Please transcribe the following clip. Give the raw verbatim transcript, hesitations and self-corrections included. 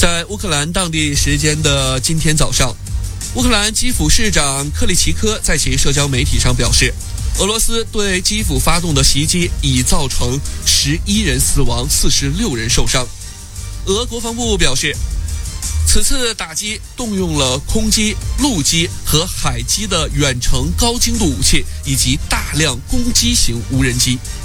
在乌克兰当地时间的今天早上，乌克兰基辅市长克里奇科在其社交媒体上表示，俄罗斯对基辅发动的袭击已造成十一人死亡，四十六人受伤。俄国防部表示，此次打击动用了空击、陆基和海基的远程高精度武器，以及大量攻击型无人机。